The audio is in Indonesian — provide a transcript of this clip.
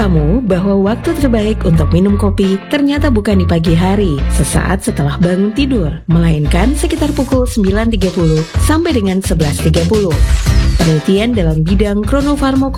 kamu bahwa waktu terbaik untuk minum kopi ternyata bukan di pagi hari, sesaat setelah bangun tidur, melainkan sekitar pukul 9.30 sampai dengan 11.30. Penelitian dalam bidang kronofarmakologi